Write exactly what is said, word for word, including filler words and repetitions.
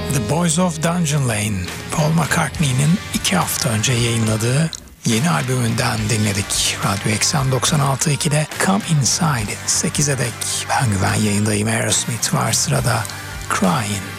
The Boys of Dungeon Lane, Paul McCartney'nin iki hafta önce yayınladığı yeni albümünden dinledik. Radyo Eksen doksan altı nokta iki'de Come Inside sekize dek. Ben Güven yayındayım. Aerosmith var sırada. Crying.